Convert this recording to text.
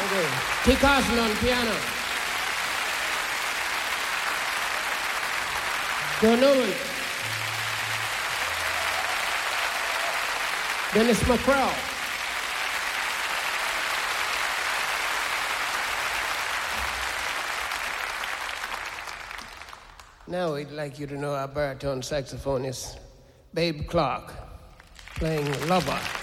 Okay. T. Carson on piano. Joe Newman. Dennis McCraw. Now we'd like you to know our baritone saxophonist, Babe Clark, playing Lover.